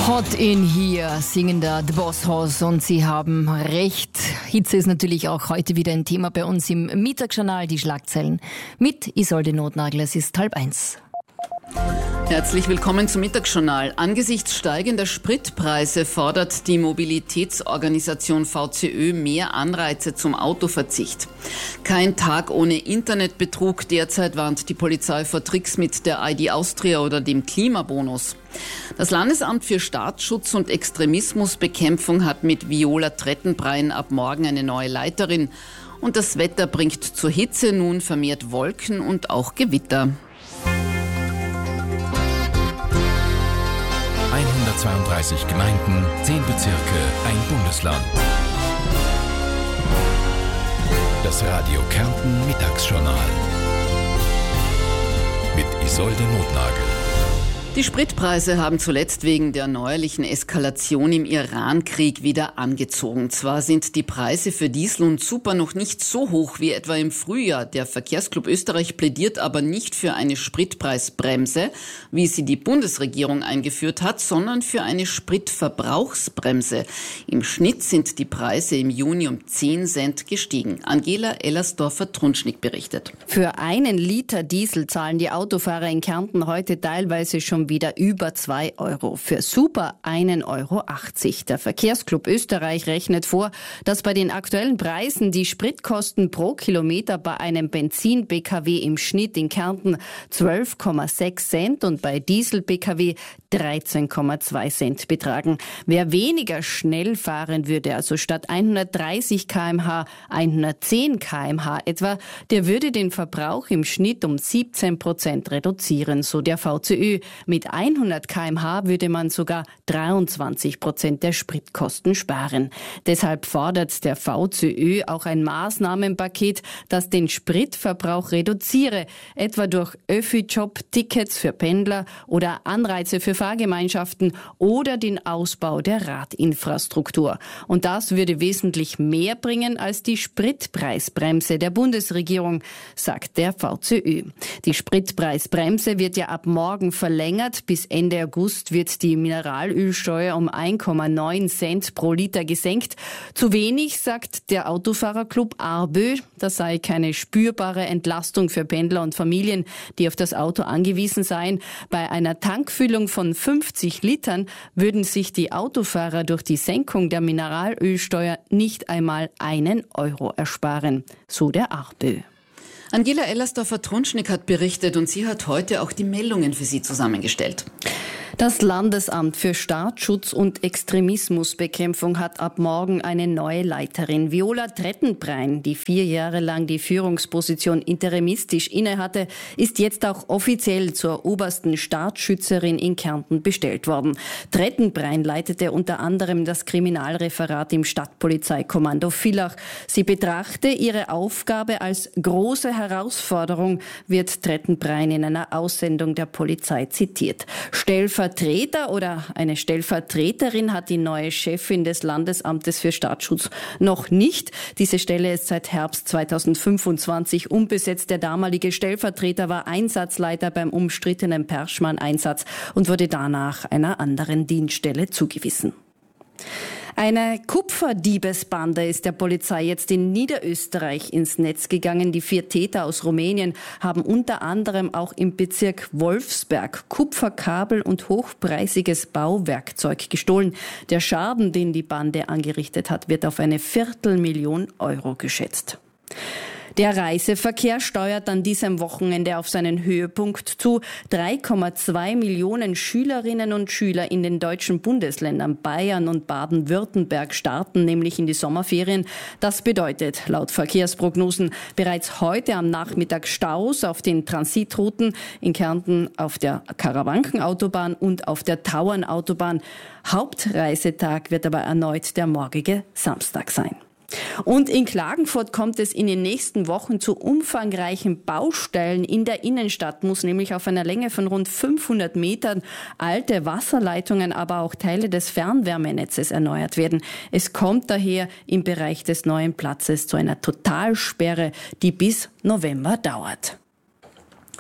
Hot in here, singen da The Boss Hoss und Sie haben recht. Hitze ist natürlich auch heute wieder ein Thema bei uns im Mittagsjournal, die Schlagzeilen mit Isolde Notnagel. Es ist 12:30. Herzlich willkommen zum Mittagsjournal. Angesichts steigender Spritpreise fordert die Mobilitätsorganisation VCÖ mehr Anreize zum Autoverzicht. Kein Tag ohne Internetbetrug. Derzeit warnt die Polizei vor Tricks mit der ID Austria oder dem Klimabonus. Das Landesamt für Staatsschutz und Extremismusbekämpfung hat mit Viola Trettenbrein ab morgen eine neue Leiterin. Und das Wetter bringt zur Hitze nun vermehrt Wolken und auch Gewitter. 132 Gemeinden, 10 Bezirke, ein Bundesland. Das Radio Kärnten Mittagsjournal mit Isolde Notnagel. Die Spritpreise haben zuletzt wegen der neuerlichen Eskalation im Iran-Krieg wieder angezogen. Zwar sind die Preise für Diesel und Super noch nicht so hoch wie etwa im Frühjahr. Der Verkehrsclub Österreich plädiert aber nicht für eine Spritpreisbremse, wie sie die Bundesregierung eingeführt hat, sondern für eine Spritverbrauchsbremse. Im Schnitt sind die Preise im Juni um 10 Cent gestiegen. Angela Ellersdorfer-Trunschnick berichtet. Für einen Liter Diesel zahlen die Autofahrer in Kärnten heute teilweise schon wieder über 2 Euro. Für Super 1,80 Euro. Der Verkehrsclub Österreich rechnet vor, dass bei den aktuellen Preisen die Spritkosten pro Kilometer bei einem Benzin-Pkw im Schnitt in Kärnten 12,6 Cent und bei Diesel-Pkw 13,2 Cent betragen. Wer weniger schnell fahren würde, also statt 130 km/h 110 km/h etwa, der würde den Verbrauch im Schnitt um 17% reduzieren, so der VCÖ. Mit 100 km/h würde man sogar 23% der Spritkosten sparen. Deshalb fordert der VCÖ auch ein Maßnahmenpaket, das den Spritverbrauch reduziere, etwa durch Öffi-Job-Tickets für Pendler oder Anreize für Fahrgemeinschaften oder den Ausbau der Radinfrastruktur. Und das würde wesentlich mehr bringen als die Spritpreisbremse der Bundesregierung, sagt der VCÖ. Die Spritpreisbremse wird ja ab morgen verlängert. Bis Ende August wird die Mineralölsteuer um 1,9 Cent pro Liter gesenkt. Zu wenig, sagt der Autofahrerclub ARBÖ. Das sei keine spürbare Entlastung für Pendler und Familien, die auf das Auto angewiesen seien. Bei einer Tankfüllung von 50 Litern würden sich die Autofahrer durch die Senkung der Mineralölsteuer nicht einmal 1 Euro ersparen, so der ARBÖ. Angela Ellersdorfer-Trunschnick hat berichtet und sie hat heute auch die Meldungen für Sie zusammengestellt. Das Landesamt für Staatsschutz und Extremismusbekämpfung hat ab morgen eine neue Leiterin. Viola Trettenbrein, die 4 Jahre lang die Führungsposition interimistisch innehatte, ist jetzt auch offiziell zur obersten Staatsschützerin in Kärnten bestellt worden. Trettenbrein leitete unter anderem das Kriminalreferat im Stadtpolizeikommando Villach. Sie betrachte ihre Aufgabe als große Herausforderung, wird Trettenbrein in einer Aussendung der Polizei zitiert. Stellvertreter oder eine Stellvertreterin hat die neue Chefin des Landesamtes für Staatsschutz noch nicht. Diese Stelle ist seit Herbst 2025 unbesetzt. Der damalige Stellvertreter war Einsatzleiter beim umstrittenen Perschmann-Einsatz und wurde danach einer anderen Dienststelle zugewiesen. Eine Kupferdiebesbande ist der Polizei jetzt in Niederösterreich ins Netz gegangen. Die 4 Täter aus Rumänien haben unter anderem auch im Bezirk Wolfsberg Kupferkabel und hochpreisiges Bauwerkzeug gestohlen. Der Schaden, den die Bande angerichtet hat, wird auf eine 250.000 Euro geschätzt. Der Reiseverkehr steuert an diesem Wochenende auf seinen Höhepunkt zu. 3,2 Millionen Schülerinnen und Schüler in den deutschen Bundesländern Bayern und Baden-Württemberg starten nämlich in die Sommerferien. Das bedeutet laut Verkehrsprognosen bereits heute am Nachmittag Staus auf den Transitrouten in Kärnten auf der Karawankenautobahn und auf der Tauernautobahn. Hauptreisetag wird aber erneut der morgige Samstag sein. Und in Klagenfurt kommt es in den nächsten Wochen zu umfangreichen Baustellen in der Innenstadt, muss nämlich auf einer Länge von rund 500 Metern alte Wasserleitungen, aber auch Teile des Fernwärmenetzes erneuert werden. Es kommt daher im Bereich des neuen Platzes zu einer Totalsperre, die bis November dauert.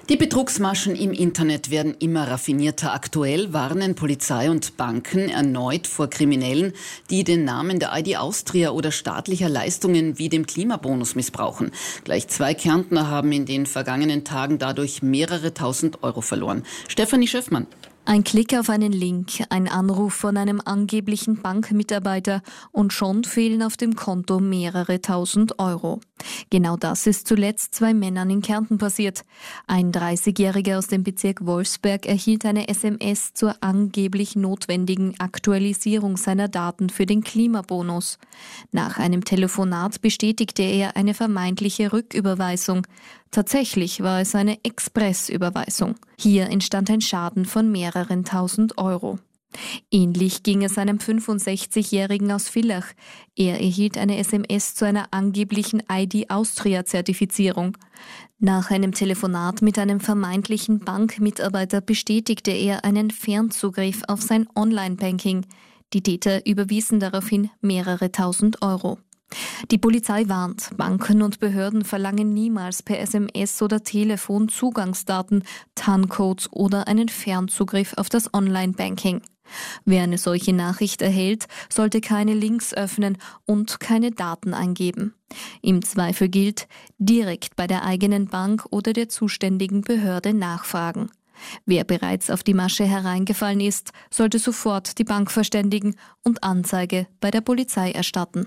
Die Betrugsmaschen im Internet werden immer raffinierter. Aktuell warnen Polizei und Banken erneut vor Kriminellen, die den Namen der ID Austria oder staatlicher Leistungen wie dem Klimabonus missbrauchen. Gleich 2 Kärntner haben in den vergangenen Tagen dadurch mehrere tausend Euro verloren. Stefanie Schöffmann. Ein Klick auf einen Link, ein Anruf von einem angeblichen Bankmitarbeiter und schon fehlen auf dem Konto mehrere tausend Euro. Genau das ist zuletzt 2 Männern in Kärnten passiert. Ein 30-Jähriger aus dem Bezirk Wolfsberg erhielt eine SMS zur angeblich notwendigen Aktualisierung seiner Daten für den Klimabonus. Nach einem Telefonat bestätigte er eine vermeintliche Rücküberweisung. Tatsächlich war es eine Expressüberweisung. Hier entstand ein Schaden von mehreren tausend Euro. Ähnlich ging es einem 65-Jährigen aus Villach. Er erhielt eine SMS zu einer angeblichen ID Austria-Zertifizierung. Nach einem Telefonat mit einem vermeintlichen Bankmitarbeiter bestätigte er einen Fernzugriff auf sein Online-Banking. Die Täter überwiesen daraufhin mehrere tausend Euro. Die Polizei warnt, Banken und Behörden verlangen niemals per SMS oder Telefon Zugangsdaten, TAN-Codes oder einen Fernzugriff auf das Online-Banking. Wer eine solche Nachricht erhält, sollte keine Links öffnen und keine Daten eingeben. Im Zweifel gilt, direkt bei der eigenen Bank oder der zuständigen Behörde nachfragen. Wer bereits auf die Masche hereingefallen ist, sollte sofort die Bank verständigen und Anzeige bei der Polizei erstatten.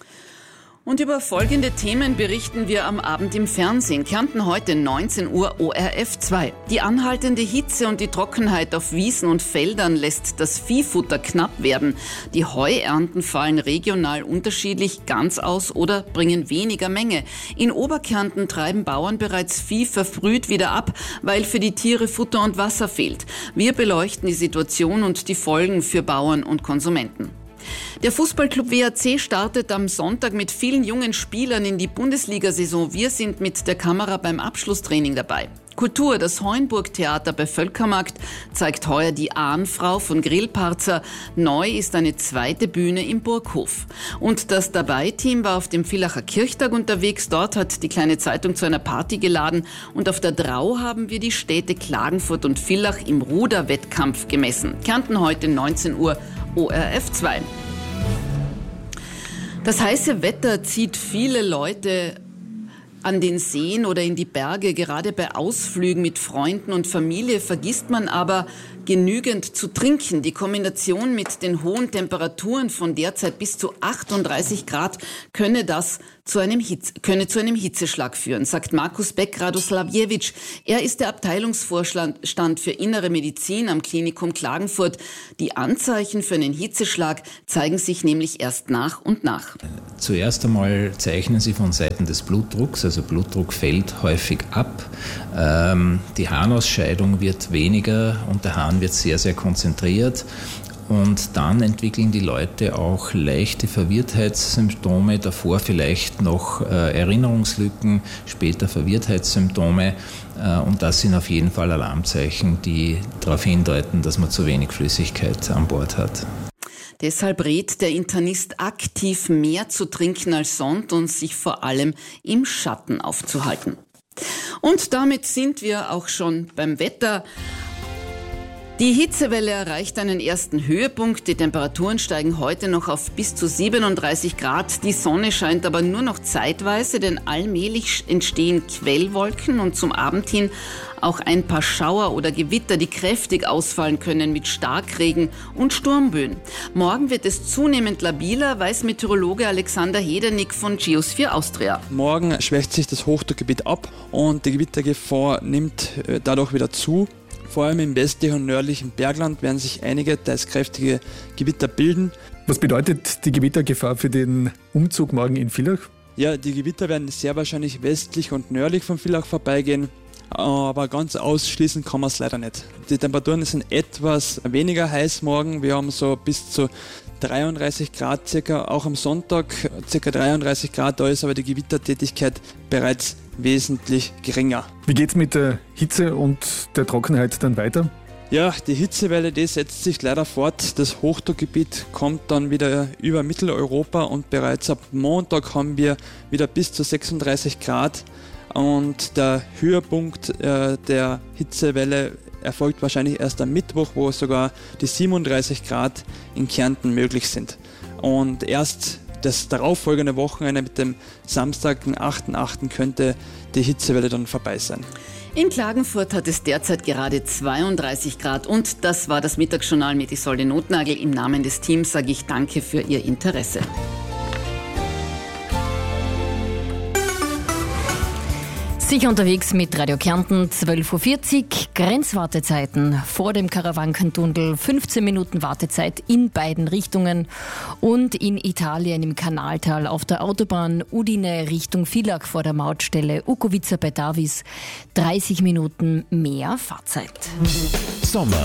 Und über folgende Themen berichten wir am Abend im Fernsehen. Kärnten heute 19 Uhr ORF 2. Die anhaltende Hitze und die Trockenheit auf Wiesen und Feldern lässt das Viehfutter knapp werden. Die Heuernten fallen regional unterschiedlich ganz aus oder bringen weniger Menge. In Oberkärnten treiben Bauern bereits Vieh verfrüht wieder ab, weil für die Tiere Futter und Wasser fehlt. Wir beleuchten die Situation und die Folgen für Bauern und Konsumenten. Der Fußballclub WAC startet am Sonntag mit vielen jungen Spielern in die Bundesliga-Saison. Wir sind mit der Kamera beim Abschlusstraining dabei. Kultur, das Heuenburg-Theater bei Völkermarkt zeigt heuer die Ahnfrau von Grillparzer. Neu ist eine zweite Bühne im Burghof. Und das Dabei-Team war auf dem Villacher Kirchtag unterwegs. Dort hat die kleine Zeitung zu einer Party geladen. Und auf der Drau haben wir die Städte Klagenfurt und Villach im Ruderwettkampf gemessen. Kärnten heute 19 Uhr ORF 2. Das heiße Wetter zieht viele Leute an den Seen oder in die Berge. Gerade bei Ausflügen mit Freunden und Familie vergisst man aber, genügend zu trinken. Die Kombination mit den hohen Temperaturen von derzeit bis zu 38 Grad könne zu einem Hitzeschlag führen, sagt Markus Beck-Radoslavjewitsch. Er ist der Abteilungsvorstand für Innere Medizin am Klinikum Klagenfurt. Die Anzeichen für einen Hitzeschlag zeigen sich nämlich erst nach und nach. Zuerst einmal zeichnen sie von Seiten des Blutdrucks, also Blutdruck fällt häufig ab. Die Harnausscheidung wird weniger und der Harn wird sehr, sehr konzentriert. Und dann entwickeln die Leute auch leichte Verwirrtheitssymptome, davor vielleicht noch Erinnerungslücken, später Verwirrtheitssymptome. Und das sind auf jeden Fall Alarmzeichen, die darauf hindeuten, dass man zu wenig Flüssigkeit an Bord hat. Deshalb rät der Internist aktiv mehr zu trinken als sonst und sich vor allem im Schatten aufzuhalten. Und damit sind wir auch schon beim Wetter. Die Hitzewelle erreicht einen ersten Höhepunkt. Die Temperaturen steigen heute noch auf bis zu 37 Grad. Die Sonne scheint aber nur noch zeitweise, denn allmählich entstehen Quellwolken und zum Abend hin auch ein paar Schauer oder Gewitter, die kräftig ausfallen können mit Starkregen und Sturmböen. Morgen wird es zunehmend labiler, weiß Meteorologe Alexander Hedenick von Geosphere Austria. Morgen schwächt sich das Hochdruckgebiet ab und die Gewittergefahr nimmt dadurch wieder zu. Vor allem im westlichen und nördlichen Bergland werden sich einige, teils kräftige Gewitter bilden. Was bedeutet die Gewittergefahr für den Umzug morgen in Villach? Ja, die Gewitter werden sehr wahrscheinlich westlich und nördlich von Villach vorbeigehen, aber ganz ausschließen kann man es leider nicht. Die Temperaturen sind etwas weniger heiß morgen. Wir haben so bis zu 33 Grad circa, auch am Sonntag circa 33 Grad, da ist aber die Gewittertätigkeit bereits wesentlich geringer. Wie geht's mit der Hitze und der Trockenheit dann weiter? Ja, die Hitzewelle, die setzt sich leider fort. Das Hochdruckgebiet kommt dann wieder über Mitteleuropa und bereits ab Montag haben wir wieder bis zu 36 Grad. Und der Höhepunkt der Hitzewelle erfolgt wahrscheinlich erst am Mittwoch, wo sogar die 37 Grad in Kärnten möglich sind. Und erst das darauffolgende Wochenende mit dem Samstag, den 8.8. könnte die Hitzewelle dann vorbei sein. In Klagenfurt hat es derzeit gerade 32 Grad und das war das Mittagsjournal mit Isolde Notnagel. Im Namen des Teams sage ich danke für Ihr Interesse. Sicher unterwegs mit Radio Kärnten, 12.40 Uhr, Grenzwartezeiten vor dem Karawankentunnel, 15 Minuten Wartezeit in beiden Richtungen und in Italien im Kanaltal auf der Autobahn Udine Richtung Villach vor der Mautstelle Ukovica bei Davis 30 Minuten mehr Fahrzeit. Sommer